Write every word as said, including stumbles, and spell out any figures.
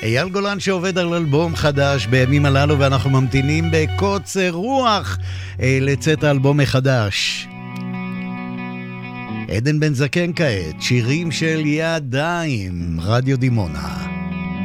אייל גולן שעובד על אלבום חדש בימים הללו, ואנחנו ממתינים בקוצר רוח לצאת האלבום מחדש. עדן בן זקן כעת, שירים של ידיים, רדיו דימונה.